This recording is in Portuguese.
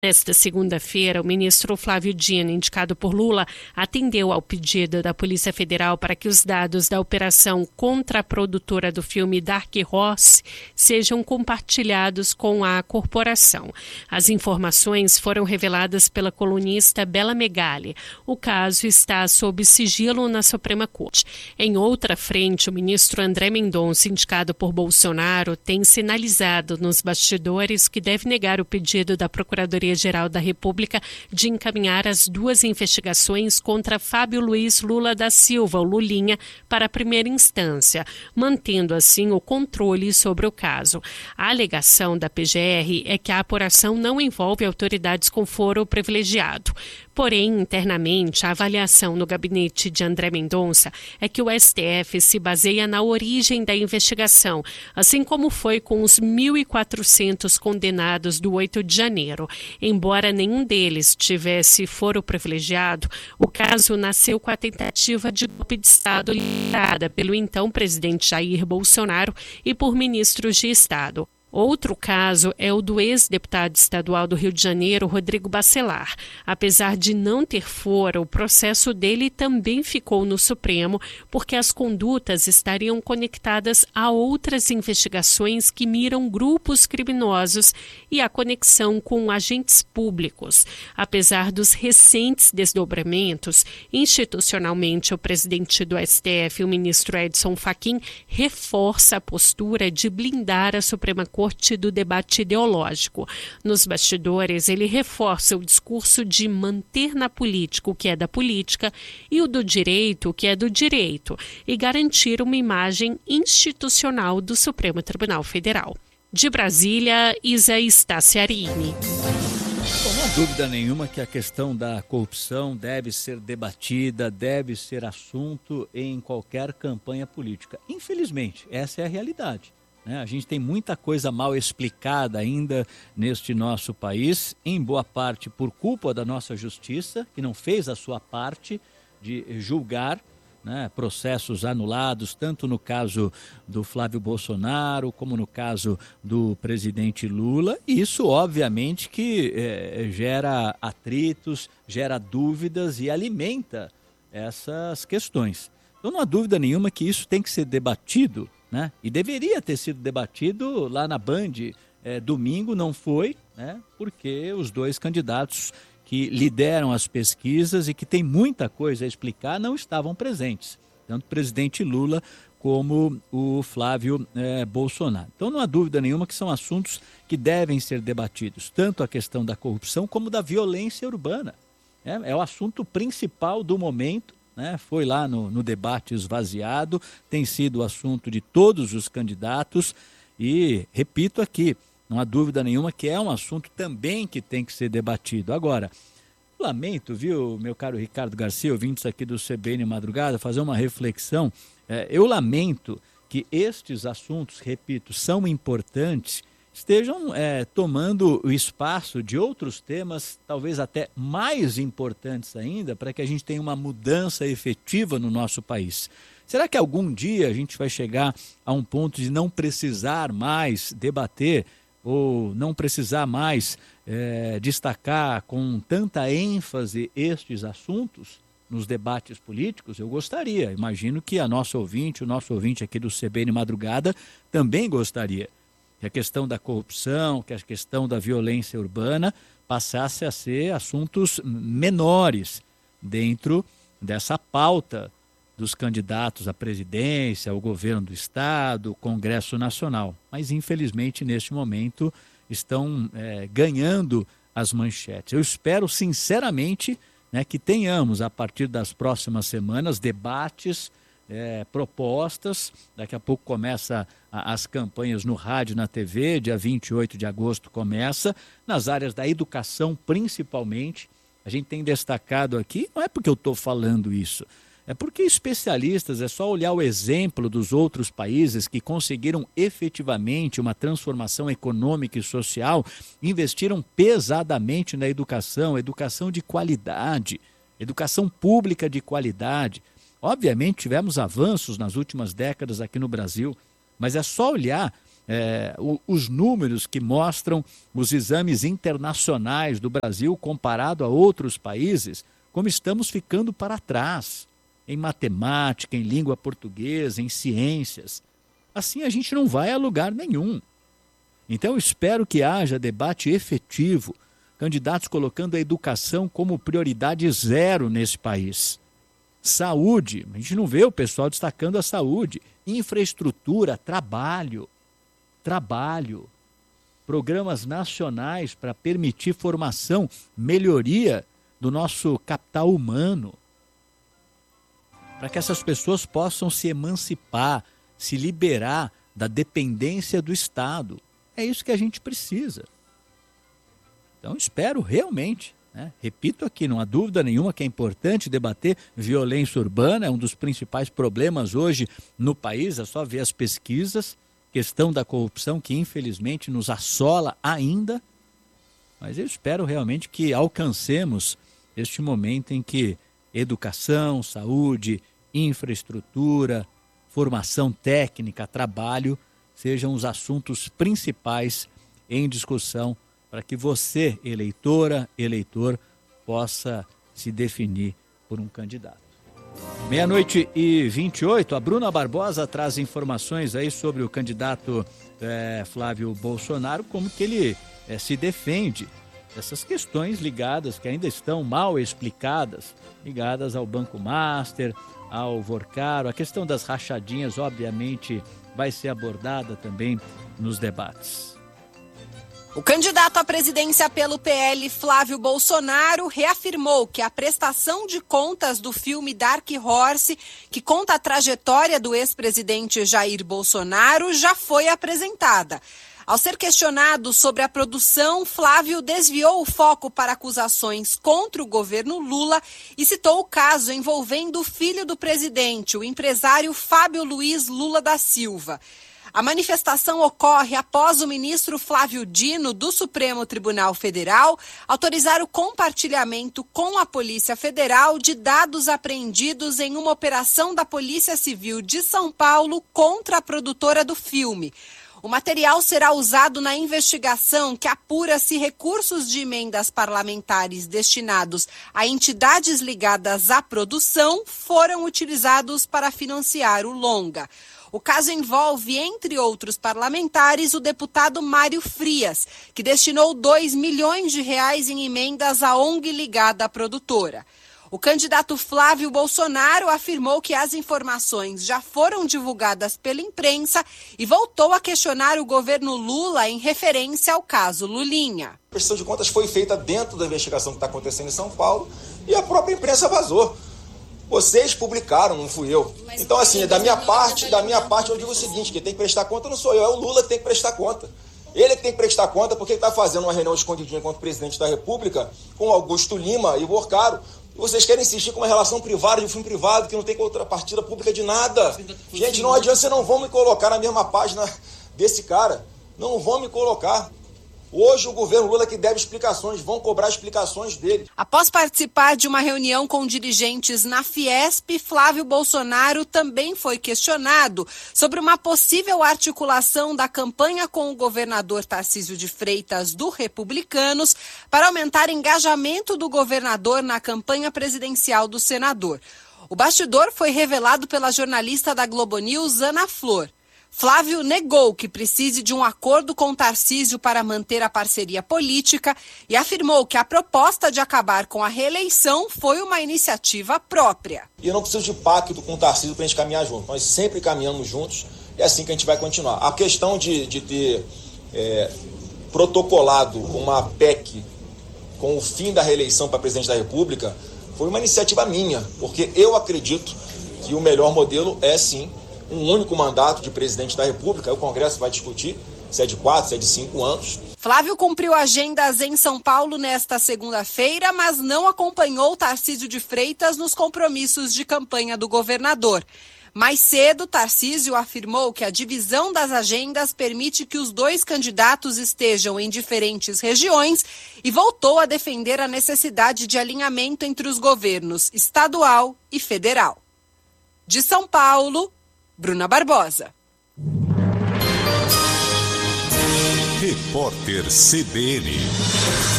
Nesta segunda-feira, o ministro Flávio Dino, indicado por Lula, atendeu ao pedido da Polícia Federal para que os dados da operação contra a produtora do filme Dark Horse sejam compartilhados com a corporação. As informações foram reveladas pela colunista Bela Megali. O caso está sob sigilo na Suprema Corte. Em outra frente, o ministro André Mendonça, indicado por Bolsonaro, tem sinalizado nos bastidores que deve negar o pedido da Procuradoria-Geral da República de encaminhar as duas investigações contra Fábio Luiz Lula da Silva, o Lulinha, para a primeira instância, mantendo assim o controle sobre o caso. A alegação da PGR é que a apuração não envolve autoridades com foro privilegiado. Porém, internamente, a avaliação no gabinete de André Mendonça é que o STF se baseia na origem da investigação, assim como foi com os 1.400 condenados do 8 de janeiro. Embora nenhum deles tivesse foro privilegiado, o caso nasceu com a tentativa de golpe de Estado liderada pelo então presidente Jair Bolsonaro e por ministros de Estado. Outro caso é o do ex-deputado estadual do Rio de Janeiro, Rodrigo Bacelar. Apesar de não ter foro, o processo dele também ficou no Supremo, porque as condutas estariam conectadas a outras investigações que miram grupos criminosos e a conexão com agentes públicos. Apesar dos recentes desdobramentos, institucionalmente o presidente do STF, o ministro Edson Fachin, reforça a postura de blindar a Suprema Corte do debate ideológico. Nos bastidores, ele reforça o discurso de manter na política o que é da política e o do direito o que é do direito, e garantir uma imagem institucional do Supremo Tribunal Federal. De Brasília, Isa Staciarini. Bom, não há dúvida nenhuma que a questão da corrupção deve ser debatida, deve ser assunto em qualquer campanha política. Infelizmente, essa é a realidade. A gente tem muita coisa mal explicada ainda neste nosso país, em boa parte por culpa da nossa justiça, que não fez a sua parte de julgar, processos anulados, tanto no caso do Flávio Bolsonaro, como no caso do presidente Lula. E isso, obviamente, que gera atritos, gera dúvidas e alimenta essas questões. Então, não há dúvida nenhuma que isso tem que ser debatido, e deveria ter sido debatido lá na Band domingo, não foi, porque os dois candidatos que lideram as pesquisas e que têm muita coisa a explicar não estavam presentes, tanto o presidente Lula como o Flávio Bolsonaro. Então não há dúvida nenhuma que são assuntos que devem ser debatidos, tanto a questão da corrupção como da violência urbana. É o assunto principal do momento. Foi lá no debate esvaziado, tem sido o assunto de todos os candidatos e, repito aqui, não há dúvida nenhuma que é um assunto também que tem que ser debatido. Agora, lamento, viu, meu caro Ricardo Garcia, ouvintes aqui do CBN Madrugada, fazer uma reflexão. Eu lamento que estes assuntos, repito, são importantes, estejam tomando o espaço de outros temas, talvez até mais importantes ainda, para que a gente tenha uma mudança efetiva no nosso país. Será que algum dia a gente vai chegar a um ponto de não precisar mais debater ou não precisar mais destacar com tanta ênfase estes assuntos nos debates políticos? Eu gostaria, imagino que a nossa ouvinte, o nosso ouvinte aqui do CBN Madrugada também gostaria. Que a questão da corrupção, que a questão da violência urbana passasse a ser assuntos menores dentro dessa pauta dos candidatos à presidência, ao governo do Estado, ao Congresso Nacional. Mas, infelizmente, neste momento, estão ganhando as manchetes. Eu espero, sinceramente, que tenhamos, a partir das próximas semanas, debates, propostas. Daqui a pouco começa as campanhas no rádio, na TV, dia 28 de agosto começa, nas áreas da educação principalmente. A gente tem destacado aqui, não é porque eu estou falando isso, é porque especialistas, é só olhar o exemplo dos outros países que conseguiram efetivamente uma transformação econômica e social, investiram pesadamente na educação, educação de qualidade, educação pública de qualidade. Obviamente tivemos avanços nas últimas décadas aqui no Brasil, mas é só olhar os números que mostram os exames internacionais do Brasil comparado a outros países, como estamos ficando para trás em matemática, em língua portuguesa, em ciências. Assim a gente não vai a lugar nenhum. Então espero que haja debate efetivo, candidatos colocando a educação como prioridade zero nesse país. Saúde, a gente não vê o pessoal destacando a saúde. Infraestrutura, trabalho. Programas nacionais para permitir formação, melhoria do nosso capital humano. Para que essas pessoas possam se emancipar, se liberar da dependência do Estado. É isso que a gente precisa. Então espero realmente, repito aqui, não há dúvida nenhuma que é importante debater violência urbana, é um dos principais problemas hoje no país, é só ver as pesquisas, questão da corrupção que infelizmente nos assola ainda, mas eu espero realmente que alcancemos este momento em que educação, saúde, infraestrutura, formação técnica, trabalho, sejam os assuntos principais em discussão para que você, eleitora, eleitor, possa se definir por um candidato. 12:28, a Bruna Barbosa traz informações aí sobre o candidato Flávio Bolsonaro, como que ele se defende dessas questões ligadas, que ainda estão mal explicadas, ligadas ao Banco Master, ao Vorcaro. A questão das rachadinhas, obviamente, vai ser abordada também nos debates. O candidato à presidência pelo PL, Flávio Bolsonaro, reafirmou que a prestação de contas do filme Dark Horse, que conta a trajetória do ex-presidente Jair Bolsonaro, já foi apresentada. Ao ser questionado sobre a produção, Flávio desviou o foco para acusações contra o governo Lula e citou o caso envolvendo o filho do presidente, o empresário Fábio Luiz Lula da Silva. A manifestação ocorre após o ministro Flávio Dino, do Supremo Tribunal Federal, autorizar o compartilhamento com a Polícia Federal de dados apreendidos em uma operação da Polícia Civil de São Paulo contra a produtora do filme. O material será usado na investigação que apura se recursos de emendas parlamentares destinados a entidades ligadas à produção foram utilizados para financiar o longa. O caso envolve, entre outros parlamentares, o deputado Mário Frias, que destinou 2 milhões de reais em emendas à ONG ligada à produtora. O candidato Flávio Bolsonaro afirmou que as informações já foram divulgadas pela imprensa e voltou a questionar o governo Lula em referência ao caso Lulinha. A prestação de contas foi feita dentro da investigação que está acontecendo em São Paulo e a própria imprensa vazou. Vocês publicaram, não fui eu. Então, assim, da minha parte eu digo o seguinte, quem tem que prestar conta não sou eu, é o Lula que tem que prestar conta. Ele que tem que prestar conta porque ele está fazendo uma reunião escondidinha contra o presidente da República com Augusto Lima e Vorcaro. E vocês querem insistir com uma relação privada de um filme privado que não tem contrapartida pública de nada. Gente, não adianta, vocês não vão me colocar na mesma página desse cara. Não vão me colocar. Hoje o governo Lula que deve explicações, vão cobrar explicações dele. Após participar de uma reunião com dirigentes na Fiesp, Flávio Bolsonaro também foi questionado sobre uma possível articulação da campanha com o governador Tarcísio de Freitas do Republicanos para aumentar engajamento do governador na campanha presidencial do senador. O bastidor foi revelado pela jornalista da Globo News, Ana Flor. Flávio negou que precise de um acordo com Tarcísio para manter a parceria política e afirmou que a proposta de acabar com a reeleição foi uma iniciativa própria. E eu não preciso de pacto com o Tarcísio para a gente caminhar junto. Nós sempre caminhamos juntos e é assim que a gente vai continuar. A questão de ter protocolado uma PEC com o fim da reeleição para presidente da República foi uma iniciativa minha, porque eu acredito que o melhor modelo é sim um único mandato de presidente da República. O Congresso vai discutir se é de 4, se é de 5 anos. Flávio cumpriu agendas em São Paulo nesta segunda-feira, mas não acompanhou Tarcísio de Freitas nos compromissos de campanha do governador. Mais cedo, Tarcísio afirmou que a divisão das agendas permite que os dois candidatos estejam em diferentes regiões e voltou a defender a necessidade de alinhamento entre os governos estadual e federal. De São Paulo, Bruna Barbosa. Repórter CBN.